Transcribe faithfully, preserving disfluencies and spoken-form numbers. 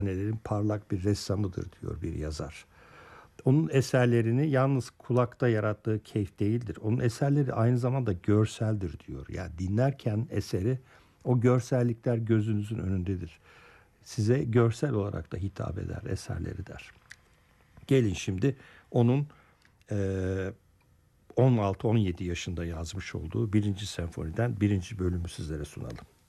Nelerin parlak bir ressamıdır diyor bir yazar. Onun eserlerini yalnız kulakta yarattığı keyif değildir. Onun eserleri aynı zamanda görseldir diyor. Yani dinlerken eseri o görsellikler gözünüzün önündedir. Size görsel olarak da hitap eder eserleri der. Gelin şimdi onun eee, on altı on yedi yaşında yazmış olduğu birinci senfoniden birinci bölümü sizlere sunalım.